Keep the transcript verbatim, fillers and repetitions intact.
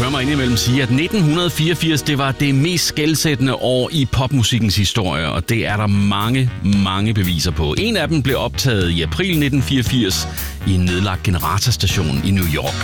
høre mig indimellem sige, at nitten fireogfirs det var det mest skelsættende år i popmusikkens historie, og det er der mange, mange beviser på. En af dem blev optaget i april nitten fireogfirs i en nedlagt generatorstation i New York.